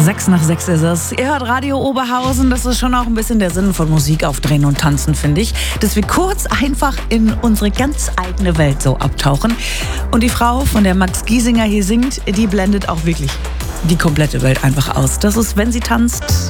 6:06 ist es. Ihr hört Radio Oberhausen. Das ist schon auch ein bisschen der Sinn von Musik aufdrehen und tanzen, finde ich. Dass wir kurz einfach in unsere ganz eigene Welt so abtauchen. Und die Frau, von der Max Giesinger hier singt, die blendet auch wirklich die komplette Welt einfach aus. Das ist, wenn sie tanzt,